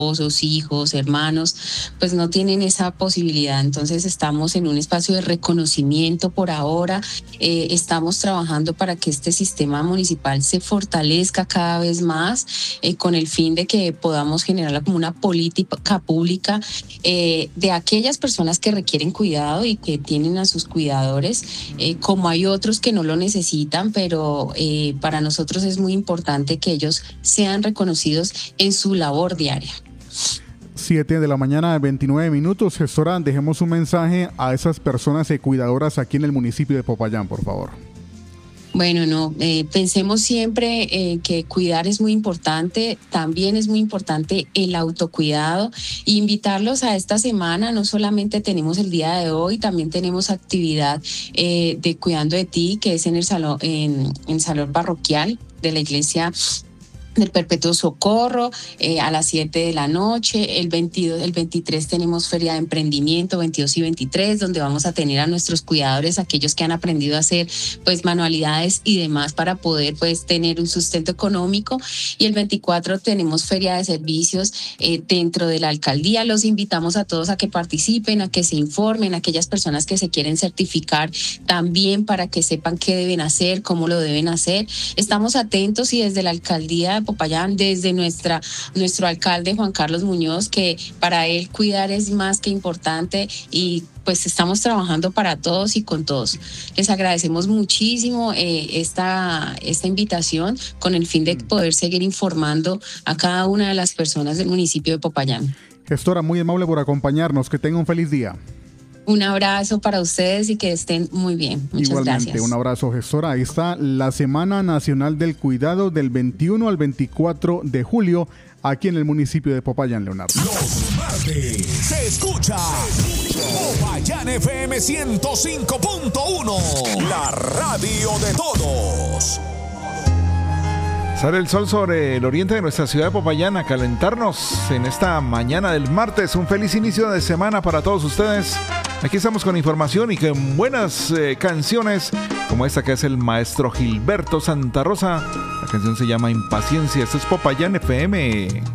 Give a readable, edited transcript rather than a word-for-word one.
esposos, hijos, hermanos, pues no tienen esa posibilidad. Entonces estamos en un espacio de reconocimiento por ahora. Estamos trabajando para que este sistema municipal se fortalezca cada vez más, con el fin de que podamos generarla como una política pública de aquellas personas que requieren cuidado y que tienen a sus cuidadores, como hay otros que no lo necesitan, pero para nosotros es muy importante que ellos sean reconocidos en su labor diaria. 7:29 a.m. Gestora, dejemos un mensaje a esas personas cuidadoras aquí en el municipio de Popayán, por favor. Bueno, pensemos siempre que cuidar es muy importante, también es muy importante el autocuidado. Invitarlos a esta semana, no solamente tenemos el día de hoy, también tenemos actividad de Cuidando de Ti, que es en el salón, en salón parroquial de la iglesia del Perpetuo Socorro, a las 7 de la noche. El 23 tenemos Feria de Emprendimiento, 22 y 23, donde vamos a tener a nuestros cuidadores, aquellos que han aprendido a hacer pues manualidades y demás para poder pues tener un sustento económico. Y el 24 tenemos Feria de Servicios dentro de la alcaldía. Los invitamos a todos a que participen, a que se informen, a aquellas personas que se quieren certificar también, para que sepan qué deben hacer, cómo lo deben hacer. Estamos atentos, y desde la alcaldía de Popayán, desde nuestro alcalde Juan Carlos Muñoz, que para él cuidar es más que importante, y pues estamos trabajando para todos y con todos. Les agradecemos muchísimo esta invitación, con el fin de poder seguir informando a cada una de las personas del municipio de Popayán. Gestora, muy amable por acompañarnos, que tenga un feliz día. Un abrazo para ustedes y que estén muy bien. Muchas Igualmente, gracias. Un abrazo, gestora. Ahí está la Semana Nacional del Cuidado del 21 al 24 de julio aquí en el municipio de Popayán, Leonardo. Los martes se escucha Popayán FM 105.1, la radio de todos. Sale el sol sobre el oriente de nuestra ciudad de Popayán a calentarnos en esta mañana del martes. Un feliz inicio de semana para todos ustedes. Aquí estamos con información y con buenas canciones, como esta que es el maestro Gilberto Santa Rosa. La canción se llama Impaciencia. Esto es Popayán FM.